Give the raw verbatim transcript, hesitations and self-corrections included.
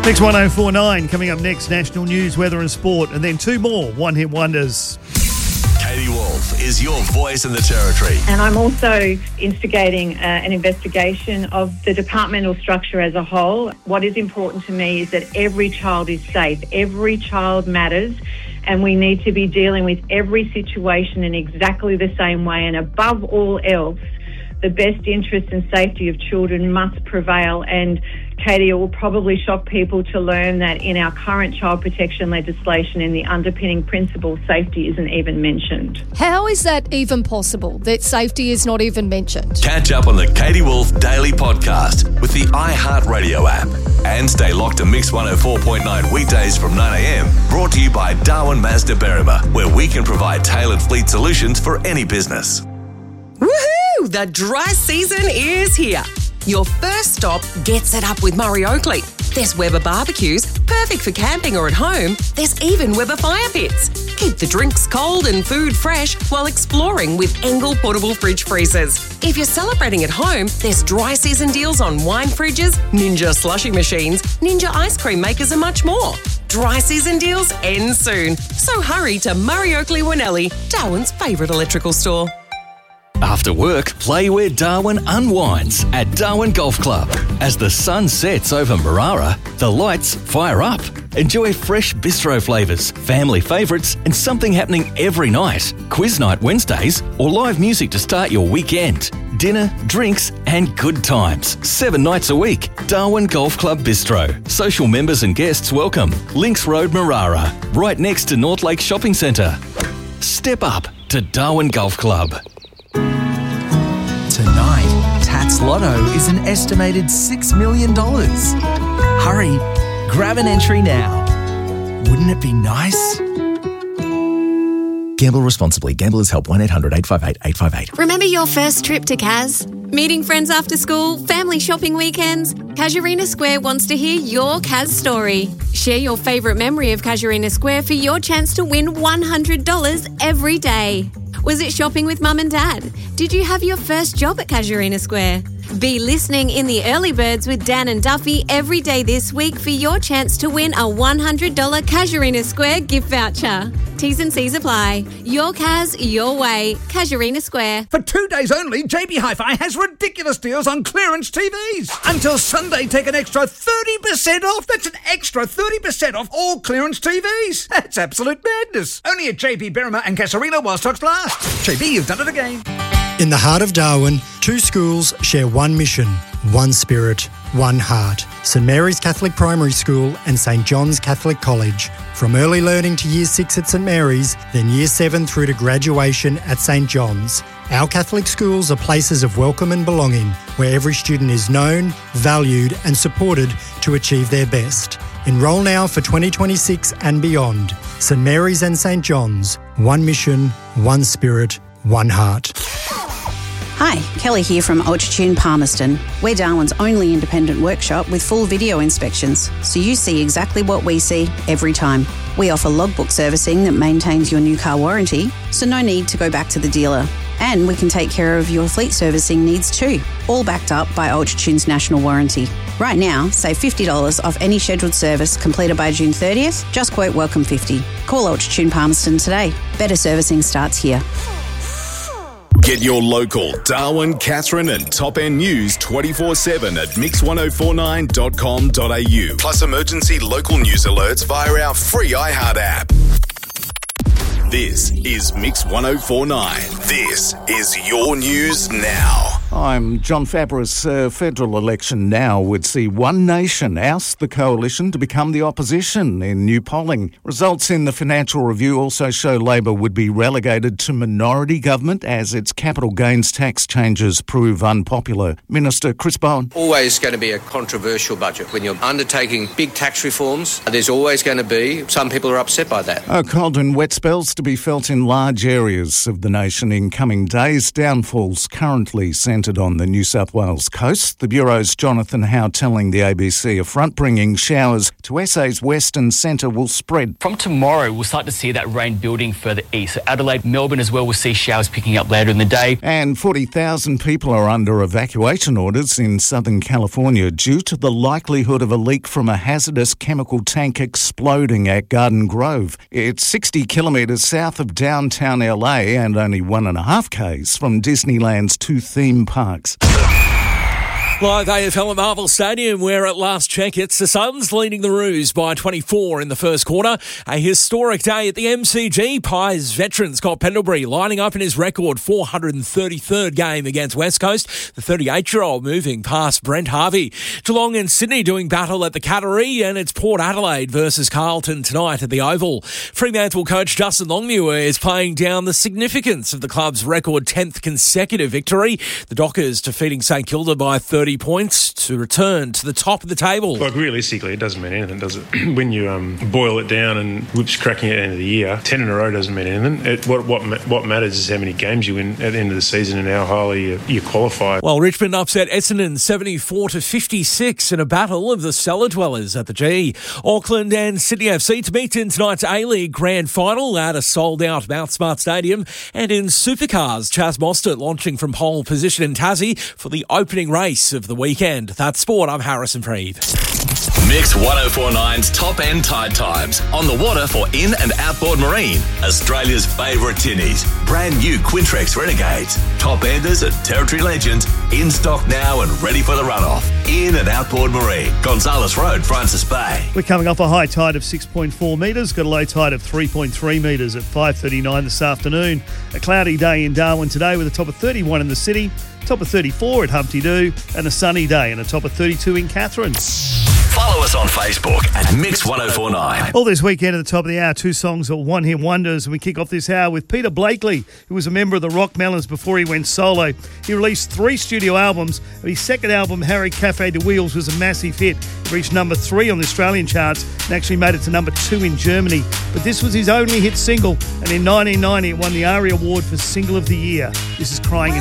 Mix one oh four nine coming up next, national news, weather and sport, and then two more one-hit wonders. Katie Wolf is your voice in the territory. And I'm also instigating uh, an investigation of the departmental structure as a whole. What is important to me is that every child is safe. Every child matters, and we need to be dealing with every situation in exactly the same way. And above all else, the best interest and safety of children must prevail. And Katie, it will probably shock people to learn that in our current child protection legislation, in the underpinning principle, safety isn't even mentioned. How is that even possible, that safety is not even mentioned? Catch up on the Katie Wolf Daily Podcast with the iHeartRadio app. And stay locked to Mix one oh four point nine weekdays from nine a.m. Brought to you by Darwin Mazda Berrima, where we can provide tailored fleet solutions for any business. Woohoo! The dry season is here. Your first stop gets it up with Murray Oakley. There's Weber barbecues, perfect for camping or at home. There's even Weber fire pits. Keep the drinks cold and food fresh while exploring with Engel portable fridge freezers. If you're celebrating at home, there's dry season deals on wine fridges, Ninja slushy machines, Ninja ice cream makers and much more. Dry season deals end soon. So hurry to Murray Oakley Winnelli, Darwin's favourite electrical store. After work, play where Darwin unwinds at Darwin Golf Club. As the sun sets over Marara, the lights fire up. Enjoy fresh bistro flavours, family favourites, and something happening every night. Quiz night Wednesdays or live music to start your weekend. Dinner, drinks, and good times. Seven nights a week. Darwin Golf Club Bistro. Social members and guests welcome. Links Road, Marara. Right next to North Lake Shopping Centre. Step up to Darwin Golf Club. Tonight, Tats Lotto is an estimated six million dollars. Hurry, grab an entry now. Wouldn't it be nice? Gamble responsibly. Gamblers Help one eight hundred eight five eight eight five eight. Remember your first trip to Kaz? Meeting friends after school? Family shopping weekends? Casuarina Square wants to hear your Kaz story. Share your favourite memory of Casuarina Square for your chance to win one hundred dollars every day. Was it shopping with mum and dad? Did you have your first job at Casuarina Square? Be listening in the early birds with Dan and Duffy every day this week for your chance to win a one hundred dollars Casuarina Square gift voucher. T's and C's apply. Your Kaz, your way. Casuarina Square. For two days only, J B Hi-Fi has ridiculous deals on clearance T Vs. Until Sunday, take an extra thirty percent off. That's an extra thirty percent off all clearance T Vs. That's absolute madness. Only at J B Berrima and Casuarina while stocks last. J B, you've done it again. In the heart of Darwin, two schools share one mission, one spirit, one heart. St Mary's Catholic Primary School and St John's Catholic College. From early learning to Year six at St Mary's, then Year seven through to graduation at St John's. Our Catholic schools are places of welcome and belonging, where every student is known, valued and supported to achieve their best. Enrol now for twenty twenty-six and beyond. St Mary's and St John's. One mission, one spirit, one heart. Hi, Kelly here from Ultratune Palmerston. We're Darwin's only independent workshop with full video inspections, so you see exactly what we see every time. We offer logbook servicing that maintains your new car warranty, so no need to go back to the dealer. And we can take care of your fleet servicing needs too, all backed up by Ultratune's national warranty. Right now, save fifty dollars off any scheduled service completed by June thirtieth. Just quote Welcome fifty. Call Ultratune Palmerston today. Better servicing starts here. Get your local Darwin, Katherine and Top End news twenty-four seven at mix ten forty-nine dot com dot a u. Plus emergency local news alerts via our free iHeart app. This is Mix ten forty-nine. This is your news now. I'm John Fabris. A federal election now would see One Nation oust the coalition to become the opposition in new polling. Results in the Financial Review also show Labor would be relegated to minority government as its capital gains tax changes prove unpopular. Minister Chris Bowen. Always going to be a controversial budget. When you're undertaking big tax reforms, there's always going to be, some people are upset by that. Oh, cold and wet spells to be felt in large areas of the nation in coming days. Downfalls currently centred centred on the New South Wales coast. The Bureau's Jonathan Howe telling the A B C a front-bringing showers to S A's western centre will spread. From tomorrow, we'll start to see that rain building further east. So Adelaide, Melbourne as well, we'll see showers picking up later in the day. And forty thousand people are under evacuation orders in Southern California due to the likelihood of a leak from a hazardous chemical tank exploding at Garden Grove. It's sixty kilometres south of downtown L A and only one and a half k's from Disneyland's two theme parks. Live A F L at Marvel Stadium, where at last check it's the Suns leading the Roos by twenty-four in the first quarter. A historic day at the M C G. Pies veteran Scott Pendlebury lining up in his record four hundred thirty-third game against West Coast. The thirty-eight-year-old moving past Brent Harvey. Geelong and Sydney doing battle at the Cattery, and it's Port Adelaide versus Carlton tonight at the Oval. Fremantle coach Justin Longmuir is playing down the significance of the club's record tenth consecutive victory. The Dockers defeating St Kilda by thirty points to return to the top of the table. Like, realistically, it doesn't mean anything, does it? When you um, boil it down and whips cracking at the end of the year, ten in a row doesn't mean anything. It, what what what matters is how many games you win at the end of the season and how highly you, you qualify. Well, Richmond upset Essendon seventy-four to fifty-six in a battle of the cellar dwellers at the G. Auckland and Sydney F C to meet in tonight's A-League Grand Final at a sold-out Mount Smart Stadium. And in Supercars, Chaz Mostert launching from pole position in Tassie for the opening race of the weekend. That's sport. I'm Harrison Freed. Mix one oh four point nine's Top End Tide Times. On the water for in- and outboard marine. Australia's favourite tinnies. Brand new Quintrex Renegades. Top Enders and Territory Legends. In stock now and ready for the runoff. In- and outboard marine. Gonzales Road, Francis Bay. We're coming off a high tide of six point four metres. Got a low tide of three point three metres at five thirty-nine this afternoon. A cloudy day in Darwin today with a top of thirty-one in the city. Top of thirty-four at Humpty Doo, and a sunny day and a top of thirty-two in Katherine. Follow us on Facebook at Mix one oh four point nine. All this weekend at the top of the hour, two songs are one-hit wonders, and we kick off this hour with Peter Blakely, who was a member of the Rock Melons before he went solo. He released three studio albums. His second album, Harry Cafe de Wheels, was a massive hit. It reached number three on the Australian charts and actually made it to number two in Germany. But this was his only hit single, and in nineteen ninety it won the ARIA Award for Single of the Year. This is Crying in